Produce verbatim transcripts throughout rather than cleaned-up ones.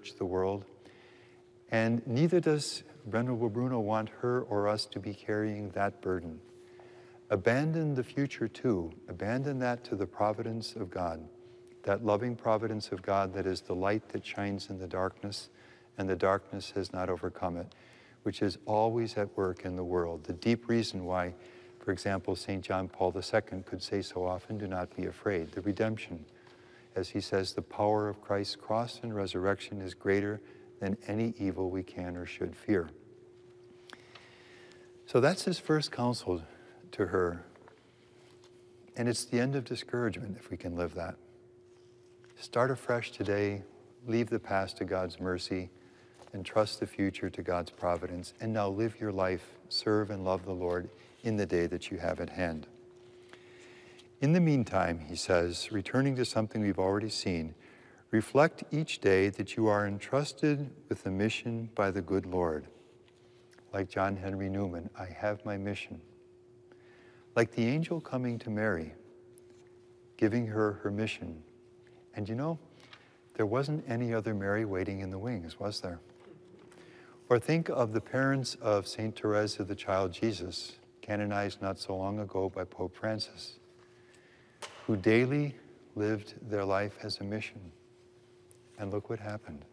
church, the world. And neither does Venerable Bruno want her or us to be carrying that burden. Abandon the future too. Abandon that to the providence of God, that loving providence of God that is the light that shines in the darkness, and the darkness has not overcome it, which is always at work in the world. The deep reason why, for example, Saint John Paul the Second could say so often, do not be afraid. The redemption, as he says, the power of Christ's cross and resurrection is greater than any evil we can or should fear. So that's his first counsel to her. And it's the end of discouragement if we can live that. Start afresh today, leave the past to God's mercy, and trust the future to God's providence. And now live your life, serve and love the Lord in the day that you have at hand. In the meantime, he says, returning to something we've already seen, reflect each day that you are entrusted with a mission by the good Lord. Like John Henry Newman, I have my mission. Like the angel coming to Mary, giving her her mission. And you know, there wasn't any other Mary waiting in the wings, was there? Or think of the parents of Saint Therese of the Child Jesus, canonized not so long ago by Pope Francis, who daily lived their life as a mission. And look what happened.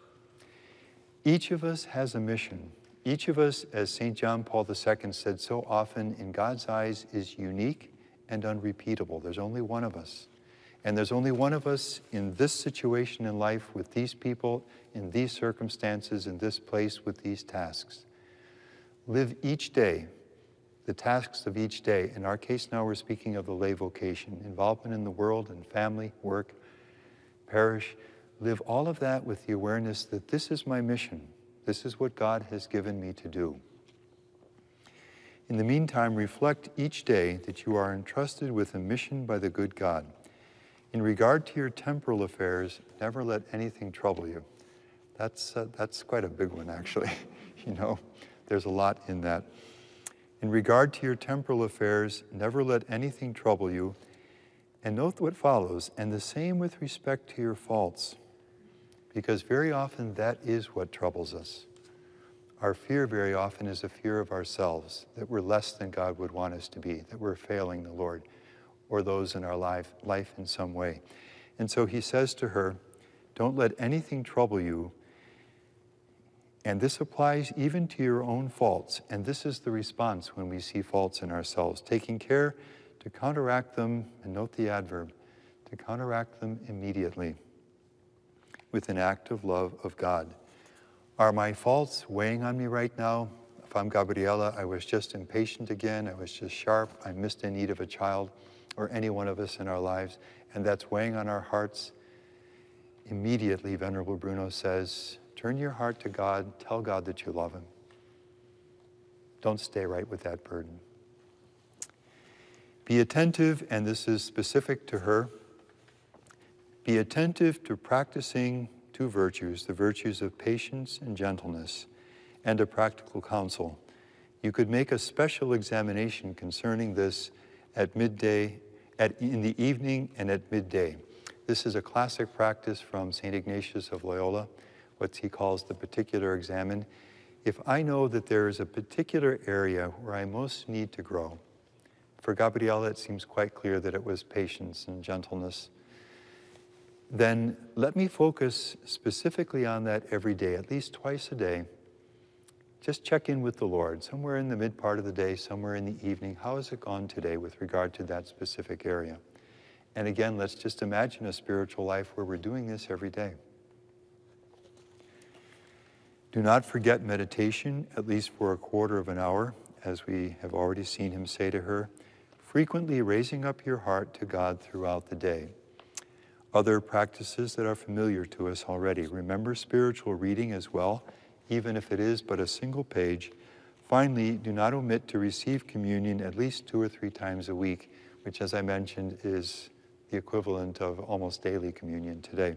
Each of us has a mission. Each of us, as Saint John Paul the Second said so often, in God's eyes is unique and unrepeatable. There's only one of us. And there's only one of us in this situation in life with these people, in these circumstances, in this place with these tasks. Live each day, the tasks of each day. In our case now we're speaking of the lay vocation, involvement in the world and family, work, parish. Live all of that with the awareness that this is my mission. This is what God has given me to do. In the meantime, reflect each day that you are entrusted with a mission by the good God. In regard to your temporal affairs, never let anything trouble you. That's, uh, that's quite a big one, actually. You know, there's a lot in that. In regard to your temporal affairs, never let anything trouble you. And note what follows, and the same with respect to your faults, because very often that is what troubles us. Our fear very often is a fear of ourselves, that we're less than God would want us to be, that we're failing the Lord, or those in our life, life in some way. And so he says to her, don't let anything trouble you. And this applies even to your own faults. And this is the response when we see faults in ourselves, taking care to counteract them, and note the adverb, to counteract them immediately with an act of love of God. Are my faults weighing on me right now? If I'm Gabriella, I was just impatient again, I was just sharp, I missed a need of a child, or any one of us in our lives, and that's weighing on our hearts. Immediately, Venerable Bruno says, turn your heart to God, tell God that you love him. Don't stay right with that burden. Be attentive, and this is specific to her, be attentive to practicing two virtues, the virtues of patience and gentleness, and a practical counsel. You could make a special examination concerning this at midday, at, in the evening and at midday. This is a classic practice from Saint Ignatius of Loyola, what he calls the particular examen. If I know that there is a particular area where I most need to grow, for Gabriella it seems quite clear that it was patience and gentleness, then let me focus specifically on that every day, at least twice a day. Just check in with the Lord, somewhere in the mid part of the day, somewhere in the evening. How has it gone today with regard to that specific area? And again, let's just imagine a spiritual life where we're doing this every day. Do not forget meditation, at least for a quarter of an hour, as we have already seen him say to her, frequently raising up your heart to God throughout the day. Other practices that are familiar to us already. Remember spiritual reading as well, even if it is but a single page. Finally, do not omit to receive communion at least two or three times a week, which, as I mentioned, is the equivalent of almost daily communion today.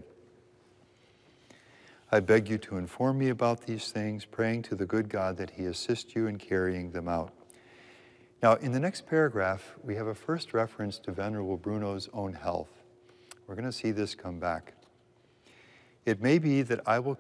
I beg you to inform me about these things, praying to the good God that he assist you in carrying them out. Now, in the next paragraph, we have a first reference to Venerable Bruno's own health. We're going to see this come back. It may be that I will